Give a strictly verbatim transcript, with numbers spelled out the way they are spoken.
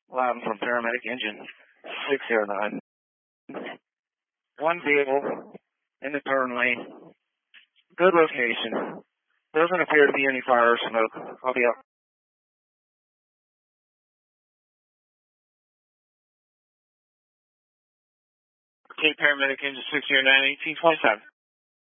Loud from paramedic engine six zero nine. One vehicle in the turn lane. Good location. Doesn't appear to be any fire or smoke. I'll be up. Okay, paramedic engine six zero nine, eighteen twenty-seven.